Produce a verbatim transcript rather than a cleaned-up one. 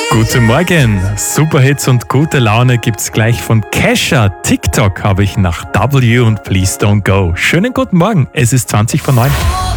Guten Morgen, Superhits und gute Laune gibt's gleich von Kesha. TikTok habe ich nach W und Please Don't Go. Schönen guten Morgen, es ist zwanzig vor neun.